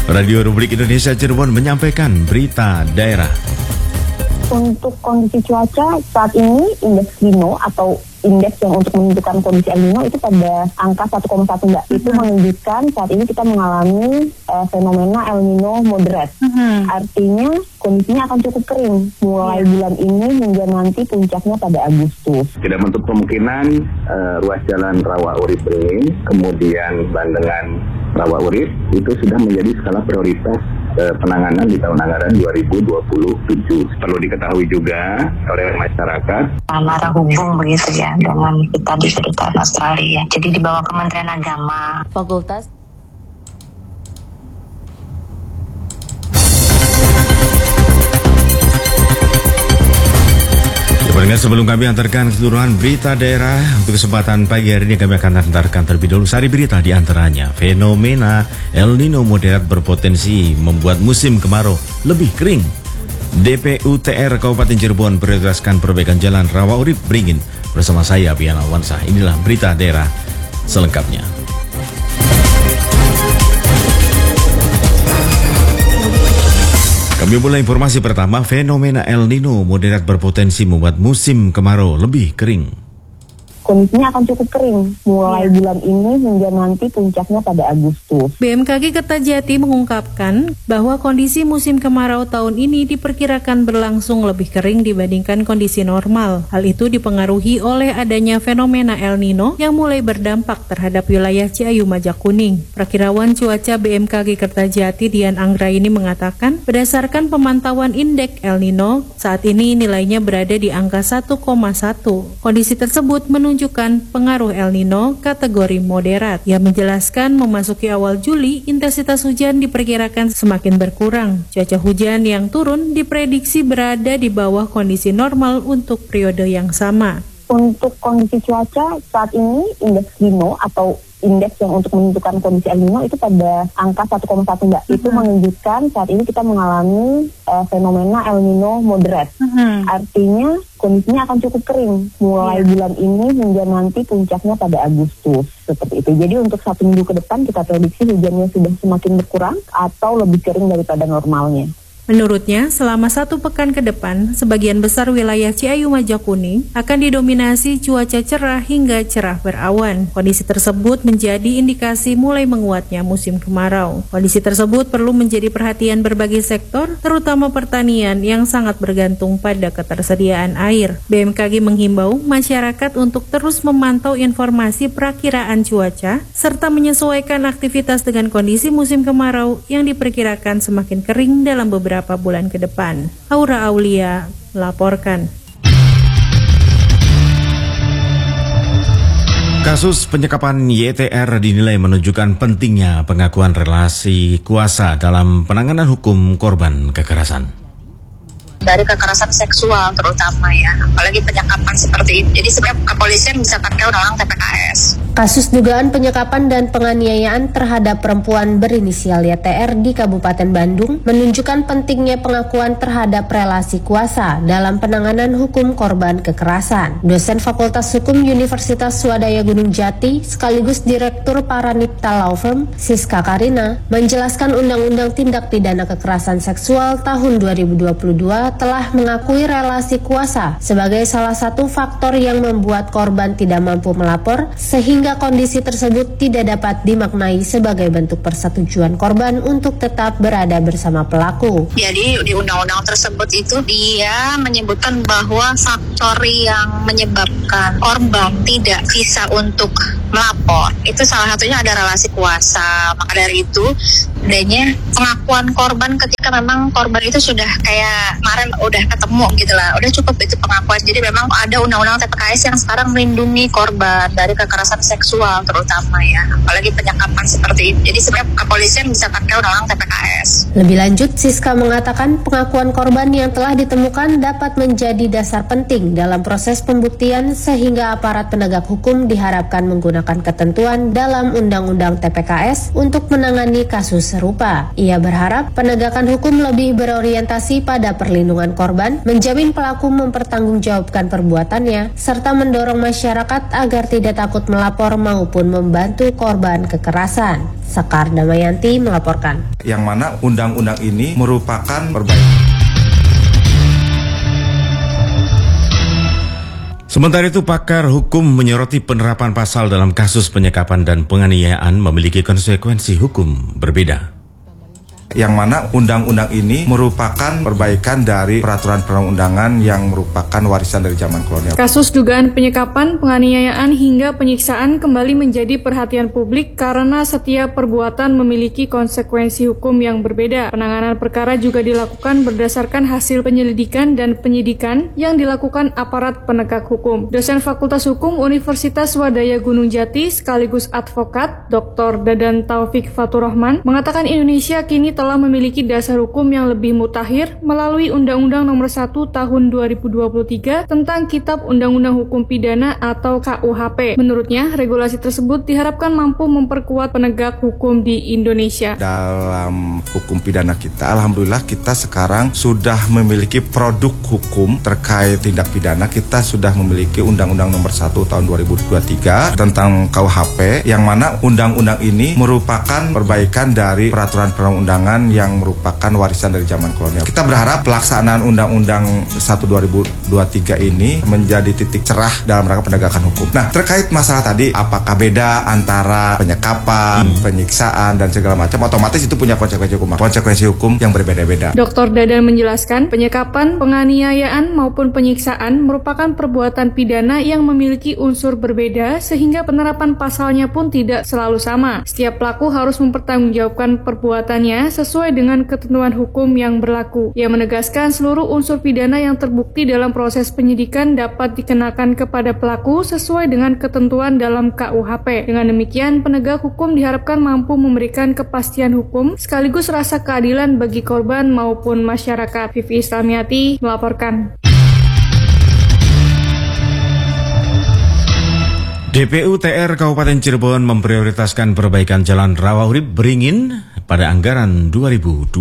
Radio Republik Indonesia Cirebon menyampaikan berita daerah. Untuk kondisi cuaca saat ini, indeks Gino atau indeks yang untuk menentukan kondisi El Nino itu pada angka 1,1 Mbak. Itu menunjukkan saat ini kita mengalami fenomena El Nino moderat. Artinya kondisinya akan cukup kering mulai bulan ini hingga nanti puncaknya pada Agustus. Tidak menutup kemungkinan ruas jalan Rawa Urip Beringin, kemudian Bandengan Rawa Urip itu sudah menjadi skala prioritas penanganan di tahun anggaran 2027. Perlu diketahui juga oleh masyarakat. Antara hubung begitu ya dengan kita di Kedutaan Australia. Jadi di bawah Kementerian Agama. Fakultas Pendengar, sebelum kami antarkan keseluruhan berita daerah, untuk kesempatan pagi hari ini kami akan antarkan terlebih dahulu sari berita di antaranya. Fenomena El Nino moderat berpotensi membuat musim kemarau lebih kering. DPUTR Kabupaten Cirebon prioritaskan perbaikan jalan Rawa Urip Beringin. Bersama saya, Pian Alwansah. Inilah berita daerah selengkapnya. Kami mulai informasi pertama. Fenomena El Nino moderat berpotensi membuat musim kemarau lebih kering. Kondisinya akan cukup kering mulai bulan ini hingga nanti puncaknya pada Agustus. BMKG Kertajati mengungkapkan bahwa kondisi musim kemarau tahun ini diperkirakan berlangsung lebih kering dibandingkan kondisi normal. Hal itu dipengaruhi oleh adanya fenomena El Nino yang mulai berdampak terhadap wilayah Ciayu Majakuning. Prakirawan cuaca BMKG Kertajati Dian Anggraini mengatakan, berdasarkan pemantauan indeks El Nino, saat ini nilainya berada di angka 1,1. Kondisi tersebut menunjukkan pengaruh El Nino kategori moderat. Ia menjelaskan memasuki awal Juli, intensitas hujan diperkirakan semakin berkurang. Cuaca hujan yang turun diprediksi berada di bawah kondisi normal untuk periode yang sama. Untuk kondisi cuaca saat ini, indeks Gino atau indeks yang untuk menentukan kondisi El Nino itu pada angka 1,1 Mbak. Itu menunjukkan saat ini kita mengalami fenomena El Nino moderat. Artinya kondisinya akan cukup kering mulai bulan ini hingga nanti puncaknya pada Agustus. Seperti itu. Jadi untuk 1 minggu ke depan kita prediksi hujannya sudah semakin berkurang atau lebih kering daripada normalnya. Menurutnya, selama 1 pekan ke depan, sebagian besar wilayah Ciayu Majakuning akan didominasi cuaca cerah hingga cerah berawan. Kondisi tersebut menjadi indikasi mulai menguatnya musim kemarau. Kondisi tersebut perlu menjadi perhatian berbagai sektor, terutama pertanian yang sangat bergantung pada ketersediaan air. BMKG menghimbau masyarakat untuk terus memantau informasi perakiraan cuaca, serta menyesuaikan aktivitas dengan kondisi musim kemarau yang diperkirakan semakin kering dalam beberapa bulan ke depan. Aura Aulia melaporkan. Kasus penyekapan YTR dinilai menunjukkan pentingnya pengakuan relasi kuasa dalam penanganan hukum korban kekerasan. Dari kekerasan seksual terutama ya, apalagi penyekapan seperti ini. Jadi sebenarnya kepolisian bisa pakai undang-undang TPKS. Kasus dugaan penyekapan dan penganiayaan terhadap perempuan berinisial YTR di Kabupaten Bandung menunjukkan pentingnya pengakuan terhadap relasi kuasa dalam penanganan hukum korban kekerasan. Dosen Fakultas Hukum Universitas Swadaya Gunung Jati sekaligus Direktur Paranipta Law Firm, Siska Karina, menjelaskan Undang-Undang Tindak Pidana Kekerasan Seksual tahun 2022 telah mengakui relasi kuasa sebagai salah satu faktor yang membuat korban tidak mampu melapor, sehingga kondisi tersebut tidak dapat dimaknai sebagai bentuk persetujuan korban untuk tetap berada bersama pelaku. Jadi di undang-undang tersebut itu dia menyebutkan bahwa faktor yang menyebabkan korban tidak bisa untuk melapor itu salah satunya ada relasi kuasa. Maka dari itu adanya pengakuan korban ketika memang korban itu sudah kayak kemarin udah ketemu gitu lah, udah cukup itu pengakuan. Jadi memang ada undang-undang TPKS yang sekarang melindungi korban dari kekerasan seksual terutama ya, apalagi penyekapan seperti ini. Jadi sebenarnya kepolisian bisa pakai undang-undang TPKS. Lebih lanjut, Siska mengatakan pengakuan korban yang telah ditemukan dapat menjadi dasar penting dalam proses pembuktian sehingga aparat penegak hukum diharapkan menggunakan ketentuan dalam undang-undang TPKS untuk menangani kasus serupa. Ia berharap penegakan hukum lebih berorientasi pada perlindungan perlindungan korban, menjamin pelaku mempertanggungjawabkan perbuatannya, serta mendorong masyarakat agar tidak takut melapor maupun membantu korban kekerasan. Sekar Damayanti melaporkan. Yang mana undang-undang ini merupakan perbaikan. Sementara itu, pakar hukum menyoroti penerapan pasal dalam kasus penyekapan dan penganiayaan memiliki konsekuensi hukum berbeda. Yang mana undang-undang ini merupakan perbaikan dari peraturan perundang-undangan yang merupakan warisan dari zaman kolonial. Kasus dugaan penyekapan, penganiayaan hingga penyiksaan kembali menjadi perhatian publik karena setiap perbuatan memiliki konsekuensi hukum yang berbeda. Penanganan perkara juga dilakukan berdasarkan hasil penyelidikan dan penyidikan yang dilakukan aparat penegak hukum. Dosen Fakultas Hukum Universitas Wadaya Gunung Jati sekaligus advokat Dr. Dadan Taufik Faturrahman mengatakan Indonesia kini telah memiliki dasar hukum yang lebih mutakhir melalui Undang-Undang Nomor 1 Tahun 2023 tentang Kitab Undang-Undang Hukum Pidana atau KUHP. Menurutnya, regulasi tersebut diharapkan mampu memperkuat penegak hukum di Indonesia. Dalam hukum pidana kita, alhamdulillah kita sekarang sudah memiliki produk hukum terkait tindak pidana. Kita sudah memiliki Undang-Undang Nomor 1 Tahun 2023 tentang KUHP, yang mana undang-undang ini merupakan perbaikan dari peraturan perundang-undangan yang merupakan warisan dari zaman kolonial. Kita berharap pelaksanaan Undang-Undang 1 2023 ini menjadi titik cerah dalam rangka penegakan hukum. Nah, terkait masalah tadi, apakah beda antara penyekapan, penyiksaan, dan segala macam, otomatis itu punya konsekuensi hukum yang berbeda-beda. Dr. Dadan menjelaskan, penyekapan, penganiayaan maupun penyiksaan merupakan perbuatan pidana yang memiliki unsur berbeda sehingga penerapan pasalnya pun tidak selalu sama. Setiap pelaku harus mempertanggungjawabkan perbuatannya sesuai dengan ketentuan hukum yang berlaku. Ia menegaskan seluruh unsur pidana yang terbukti dalam proses penyidikan dapat dikenakan kepada pelaku sesuai dengan ketentuan dalam KUHP. Dengan demikian, penegak hukum diharapkan mampu memberikan kepastian hukum sekaligus rasa keadilan bagi korban maupun masyarakat. Vivi Islamiati melaporkan. DPU TR Kabupaten Cirebon memprioritaskan perbaikan Jalan Rawa Urip Beringin pada anggaran 2027.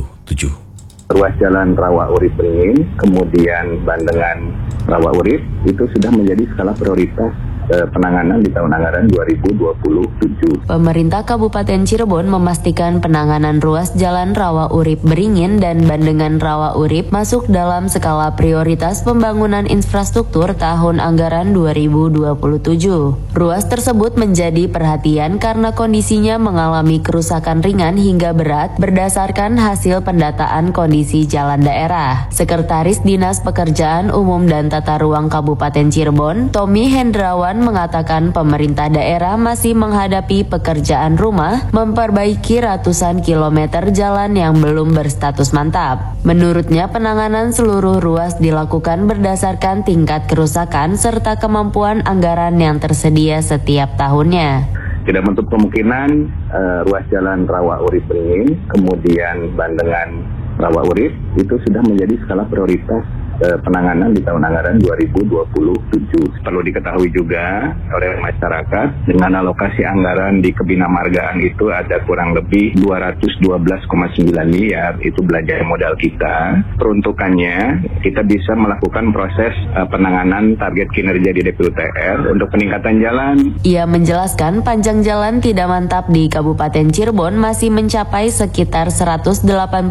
Ruas Jalan Rawa Urip Beringin, kemudian Bandengan Rawa Urip, itu sudah menjadi skala prioritas penanganan di tahun anggaran 2027. Pemerintah Kabupaten Cirebon memastikan penanganan ruas Jalan Rawa Urip Beringin dan Bandengan Rawa Urip masuk dalam skala prioritas pembangunan infrastruktur tahun anggaran 2027. Ruas tersebut menjadi perhatian karena kondisinya mengalami kerusakan ringan hingga berat berdasarkan hasil pendataan kondisi jalan daerah. Sekretaris Dinas Pekerjaan Umum dan Tata Ruang Kabupaten Cirebon, Tommy Hendrawan, mengatakan pemerintah daerah masih menghadapi pekerjaan rumah memperbaiki ratusan kilometer jalan yang belum berstatus mantap. Menurutnya, penanganan seluruh ruas dilakukan berdasarkan tingkat kerusakan serta kemampuan anggaran yang tersedia setiap tahunnya. Tidak menutup kemungkinan ruas Jalan Rawa Urip Beringin, kemudian Bandengan Rawa Urip itu sudah menjadi skala prioritas penanganan di tahun anggaran 2027. Perlu diketahui juga oleh masyarakat, dengan alokasi anggaran di Kebinamargaan itu ada kurang lebih 212,9 miliar, itu belanja modal kita. Peruntukannya, kita bisa melakukan proses penanganan target kinerja di DPU TR untuk peningkatan jalan. Ia menjelaskan panjang jalan tidak mantap di Kabupaten Cirebon masih mencapai sekitar 189,2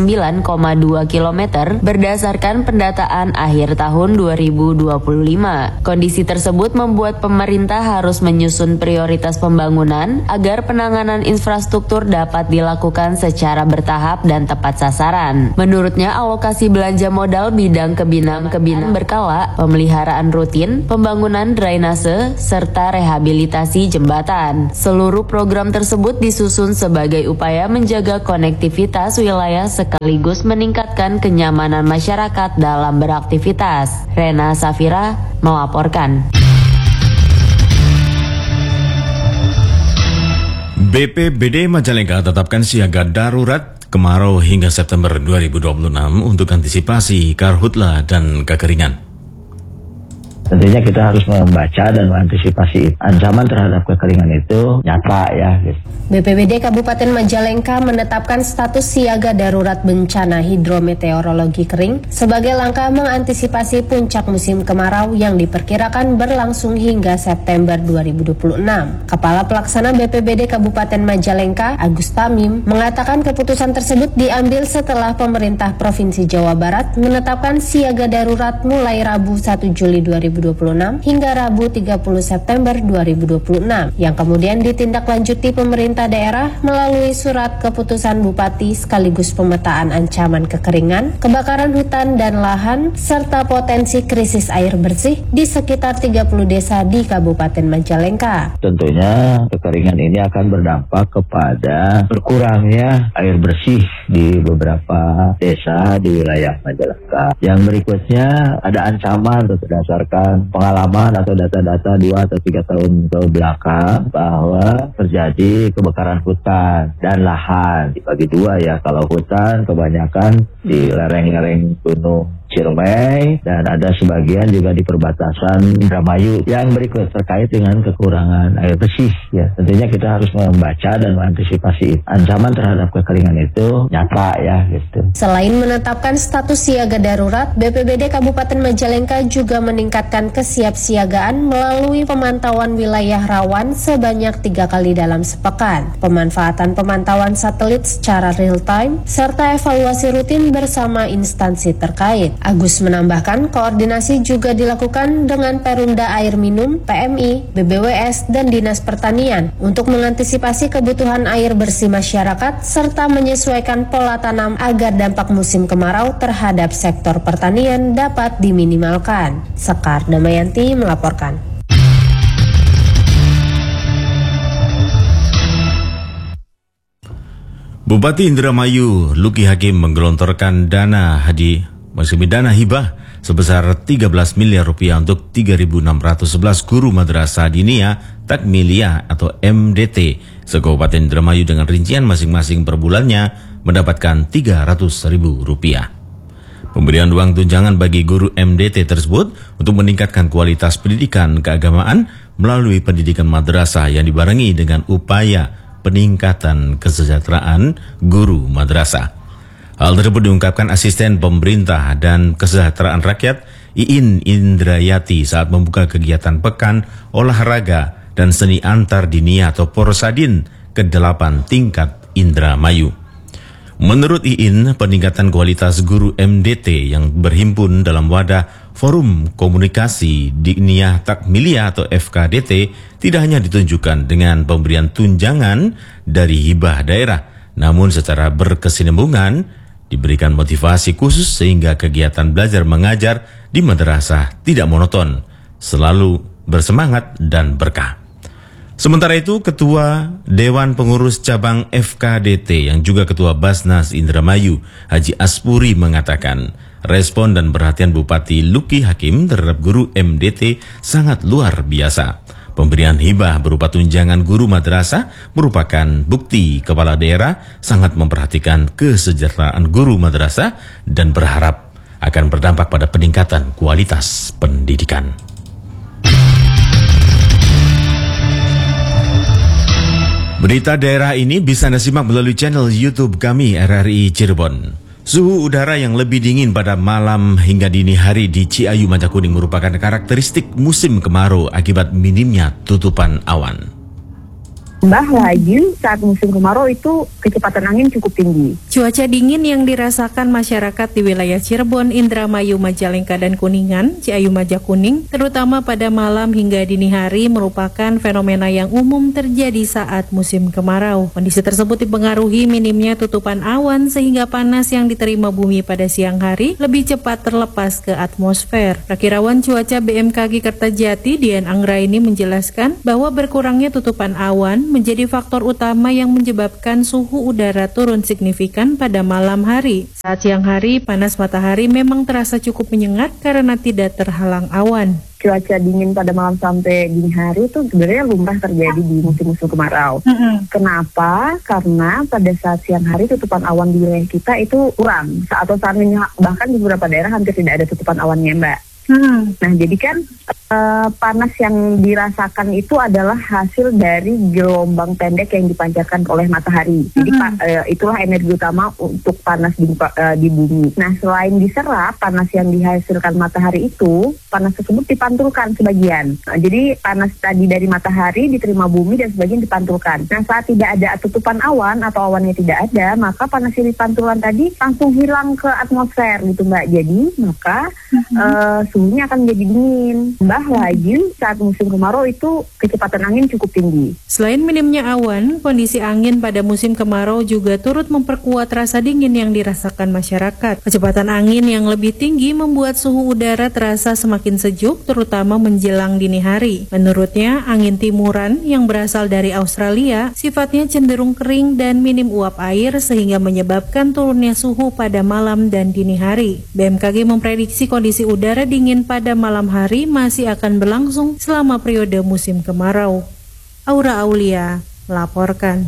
km berdasarkan pendataan akhir tahun 2025. Kondisi tersebut membuat pemerintah harus menyusun prioritas pembangunan agar penanganan infrastruktur dapat dilakukan secara bertahap dan tepat sasaran. Menurutnya, alokasi belanja modal bidang kebinaan berkala, pemeliharaan rutin, pembangunan drainase, serta rehabilitasi jembatan. Seluruh program tersebut disusun sebagai upaya menjaga konektivitas wilayah sekaligus meningkatkan kenyamanan masyarakat dalam beraktivitas. Rena Safira melaporkan. BPBD Majalengka tetapkan siaga darurat kemarau hingga September 2026 untuk antisipasi karhutla dan kekeringan. Tentunya kita harus membaca dan mengantisipasi ancaman terhadap kekeringan itu nyata ya. BPBD Kabupaten Majalengka menetapkan status siaga darurat bencana hidrometeorologi kering sebagai langkah mengantisipasi puncak musim kemarau yang diperkirakan berlangsung hingga September 2026. Kepala Pelaksana BPBD Kabupaten Majalengka, Agus Tamim, mengatakan keputusan tersebut diambil setelah pemerintah Provinsi Jawa Barat menetapkan siaga darurat mulai Rabu 1 Juli 2026 hingga Rabu 30 September 2026 yang kemudian ditindaklanjuti pemerintah daerah melalui surat keputusan Bupati sekaligus pemetaan ancaman kekeringan, kebakaran hutan dan lahan, serta potensi krisis air bersih di sekitar 30 desa di Kabupaten Majalengka. Tentunya kekeringan ini akan berdampak kepada berkurangnya air bersih di beberapa desa di wilayah Majalengka. Yang berikutnya ada ancaman berdasarkan pengalaman atau data-data 2 atau 3 tahun ke belakang bahwa terjadi kebakaran hutan dan lahan. Dibagi dua ya, kalau hutan kebanyakan di lereng-lereng gunung Ciremai dan ada sebagian juga di perbatasan Indramayu. Yang berikut terkait dengan kekurangan air bersih ya. Tentunya kita harus membaca dan mengantisipasi ancaman terhadap kekeringan itu nyata ya gitu. Selain menetapkan status siaga darurat, BPBD Kabupaten Majalengka juga meningkatkan kesiapsiagaan melalui pemantauan wilayah rawan sebanyak 3 kali dalam sepekan, pemanfaatan pemantauan satelit secara real time, serta evaluasi rutin bersama instansi terkait. Agus menambahkan koordinasi juga dilakukan dengan Perumda Air Minum, PMI, BBWS, dan Dinas Pertanian untuk mengantisipasi kebutuhan air bersih masyarakat serta menyesuaikan pola tanam agar dampak musim kemarau terhadap sektor pertanian dapat diminimalkan. Sekar Damayanti melaporkan. Bupati Indramayu Luki Hakim menggelontorkan dana hibah sebesar 13 miliar rupiah untuk 3.611 guru madrasah diniyah takmiliyah atau MDT se-Kabupaten Indramayu dengan rincian masing-masing per bulannya mendapatkan 300.000 rupiah. Pemberian uang tunjangan bagi guru MDT tersebut untuk meningkatkan kualitas pendidikan keagamaan melalui pendidikan madrasah yang dibarengi dengan upaya peningkatan kesejahteraan guru madrasah. Hal tersebut diungkapkan Asisten Pemerintah dan Kesejahteraan Rakyat Iin Indrayati saat membuka kegiatan Pekan Olahraga dan Seni Antar Diniyah atau Porsadin ke-8 tingkat Indramayu. Menurut Iin, peningkatan kualitas guru MDT yang berhimpun dalam wadah Forum Komunikasi Diniyah Takmiliyah atau FKDT tidak hanya ditunjukkan dengan pemberian tunjangan dari hibah daerah, namun secara berkesinambungan diberikan motivasi khusus sehingga kegiatan belajar mengajar di madrasah tidak monoton, selalu bersemangat dan berkah. Sementara itu, Ketua Dewan Pengurus Cabang FKDT yang juga Ketua Basnas Indramayu, Haji Aspuri mengatakan, respon dan perhatian Bupati Luki Hakim terhadap guru MDT sangat luar biasa. Pemberian hibah berupa tunjangan guru madrasah merupakan bukti kepala daerah sangat memperhatikan kesejahteraan guru madrasah dan berharap akan berdampak pada peningkatan kualitas pendidikan. Berita daerah ini bisa Anda simak melalui channel YouTube kami RRI Cirebon. Suhu udara yang lebih dingin pada malam hingga dini hari di Ciayu Majakuning merupakan karakteristik musim kemarau akibat minimnya tutupan awan. Lagi saat musim kemarau itu kecepatan angin cukup tinggi. Cuaca dingin yang dirasakan masyarakat di wilayah Cirebon, Indramayu, Majalengka, dan Kuningan, Ciayu Majakuning, terutama pada malam hingga dini hari merupakan fenomena yang umum terjadi saat musim kemarau. Kondisi tersebut dipengaruhi minimnya tutupan awan sehingga panas yang diterima bumi pada siang hari lebih cepat terlepas ke atmosfer. Prakirawan cuaca BMKG Kertajati, Dian Anggraini menjelaskan bahwa berkurangnya tutupan awan menjadi faktor utama yang menyebabkan suhu udara turun signifikan pada malam hari. Saat siang hari, panas matahari memang terasa cukup menyengat karena tidak terhalang awan. Cuaca dingin pada malam sampai dini hari itu sebenarnya lumrah terjadi di musim-musim kemarau. Kenapa? Karena pada saat siang hari tutupan awan di wilayah kita itu kurang. Atau saat ini bahkan di beberapa daerah hampir tidak ada tutupan awannya, Mbak. Nah, jadi kan panas yang dirasakan itu adalah hasil dari gelombang pendek yang dipancarkan oleh matahari. Jadi itulah energi utama untuk panas di bumi. Nah, selain diserap, panas yang dihasilkan matahari itu, panas tersebut dipantulkan sebagian. Nah, jadi panas tadi dari matahari diterima bumi dan sebagian dipantulkan. Nah, saat tidak ada tutupan awan atau awannya tidak ada, maka panas yang dipantulkan tadi langsung hilang ke atmosfer gitu Mbak. Jadi maka suhunya akan menjadi dingin. Lagi saat musim kemarau itu kecepatan angin cukup tinggi. Selain minimnya awan, kondisi angin pada musim kemarau juga turut memperkuat rasa dingin yang dirasakan masyarakat. Kecepatan angin yang lebih tinggi membuat suhu udara terasa semakin sejuk, terutama menjelang dini hari. Menurutnya, angin timuran yang berasal dari Australia sifatnya cenderung kering dan minim uap air sehingga menyebabkan turunnya suhu pada malam dan dini hari. BMKG memprediksi kondisi udara dingin pada malam hari masih akan berlangsung selama periode musim kemarau. Aura Aulia melaporkan.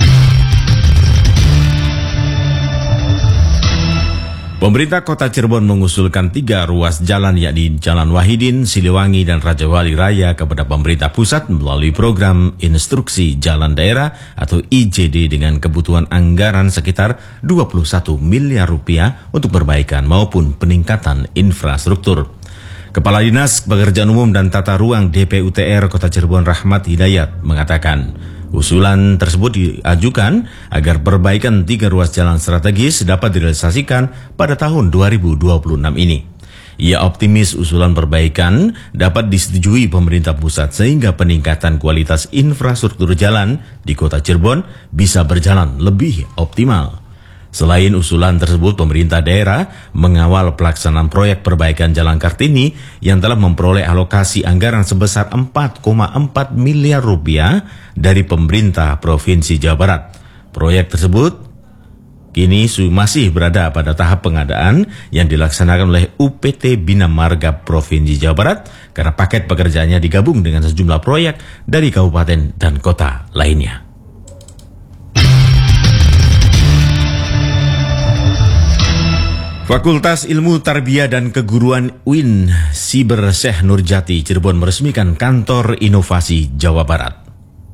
Pemerintah Kota Cirebon mengusulkan 3 ruas jalan yakni Jalan Wahidin, Siliwangi, dan Raja Wali Raya kepada pemerintah pusat melalui program Instruksi Jalan Daerah atau IJD dengan kebutuhan anggaran sekitar 21 miliar rupiah untuk perbaikan maupun peningkatan infrastruktur. Kepala Dinas Pekerjaan Umum dan Tata Ruang DPUTR Kota Cirebon Rahmat Hidayat mengatakan, usulan tersebut diajukan agar perbaikan 3 ruas jalan strategis dapat direalisasikan pada tahun 2026 ini. Ia optimis usulan perbaikan dapat disetujui pemerintah pusat sehingga peningkatan kualitas infrastruktur jalan di Kota Cirebon bisa berjalan lebih optimal. Selain usulan tersebut, pemerintah daerah mengawal pelaksanaan proyek perbaikan Jalan Kartini yang telah memperoleh alokasi anggaran sebesar 4,4 miliar rupiah dari pemerintah Provinsi Jawa Barat. Proyek tersebut kini masih berada pada tahap pengadaan yang dilaksanakan oleh UPT Bina Marga Provinsi Jawa Barat karena paket pekerjaannya digabung dengan sejumlah proyek dari kabupaten dan kota lainnya. Fakultas Ilmu Tarbiyah dan Keguruan UIN Siber Syekh Nurjati Cirebon meresmikan kantor inovasi Jawa Barat.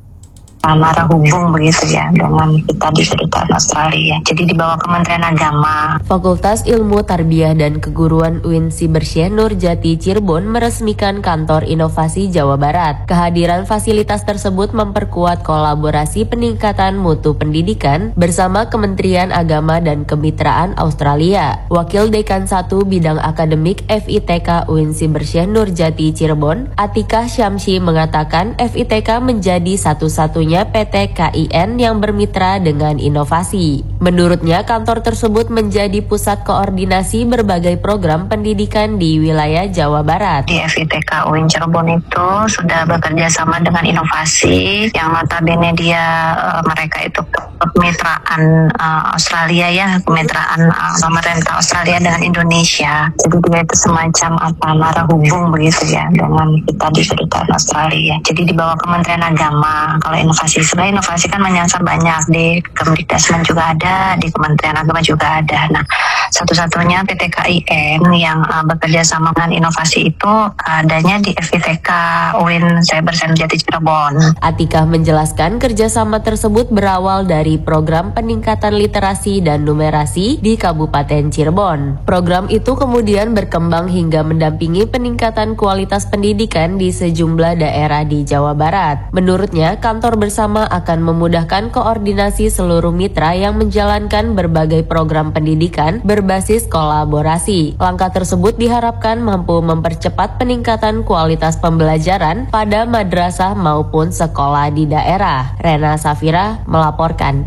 Marah hubung begitu ya dengan kita di Kedutaan Australia. Jadi di bawah Kementerian Agama. Fakultas Ilmu Tarbiyah dan Keguruan UIN Siber Syekh Nurjati Cirebon meresmikan kantor inovasi Jawa Barat. Kehadiran fasilitas tersebut memperkuat kolaborasi peningkatan mutu pendidikan bersama Kementerian Agama dan Kemitraan Australia. Wakil Dekan 1 Bidang Akademik FITK UIN Siber Syekh Nurjati Cirebon, Atikah Syamsi mengatakan FITK menjadi satu-satunya PT KIN yang bermitra dengan inovasi. Menurutnya, kantor tersebut menjadi pusat koordinasi berbagai program pendidikan di wilayah Jawa Barat. Di FITK UIN Cirebon itu sudah bekerja sama dengan inovasi yang notabene dia mereka itu kemitraan Australia ya, kemitraan pemerintah Australia dengan Indonesia. Jadi dia itu semacam marah hubung begitu ya dengan kita di Kedutaan Australia. Jadi di bawah Kementerian Agama. Kalau sebenarnya inovasi kan menyasar banyak, di Kemdikbud juga ada, di Kementerian Agama juga ada. Nah, satu-satunya PT KIN yang bekerja sama dengan inovasi itu adanya di FITK UIN Siber Syekh Nurjati Cirebon. Atikah menjelaskan kerjasama tersebut berawal dari program peningkatan literasi dan numerasi di Kabupaten Cirebon. Program itu kemudian berkembang hingga mendampingi peningkatan kualitas pendidikan di sejumlah daerah di Jawa Barat. Menurutnya, kantor bersama akan memudahkan koordinasi seluruh mitra yang menjalankan berbagai program pendidikan berbasis kolaborasi. Langkah tersebut diharapkan mampu mempercepat peningkatan kualitas pembelajaran pada madrasah maupun sekolah di daerah. Rena Safira melaporkan.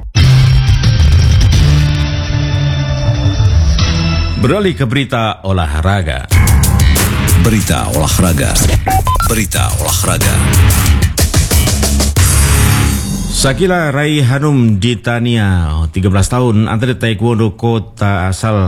Beralih ke berita olahraga. Berita olahraga. Berita olahraga. Sakila Rai Hanum Ditania, 13 tahun, atlet taekwondo kota asal